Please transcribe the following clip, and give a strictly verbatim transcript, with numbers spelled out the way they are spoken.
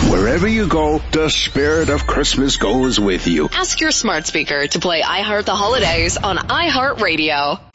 Wherever you go, the spirit of Christmas goes with you. Ask your smart speaker to play I Heart the Holidays on iHeartRadio.